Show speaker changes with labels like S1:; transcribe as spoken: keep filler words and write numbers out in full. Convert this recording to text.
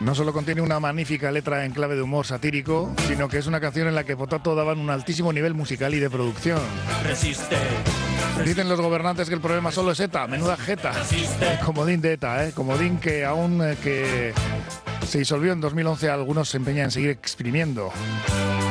S1: No solo contiene una magnífica letra en clave de humor satírico, sino que es una canción en la que Potato daban un altísimo nivel musical y de producción.
S2: Resiste.
S1: Dicen los gobernantes que el problema solo es ETA, menuda jeta.
S2: Resiste.
S1: Comodín de ETA, ¿eh? Comodín que aún eh, que se disolvió en dos mil once, algunos se empeñan en seguir exprimiendo.